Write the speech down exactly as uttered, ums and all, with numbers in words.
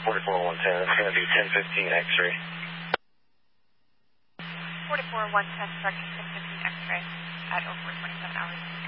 forty-four one ten, it's going to be ten fifteen X-ray. forty-four one ten, direction ten fifteen X-ray at oh four twenty-seven hours.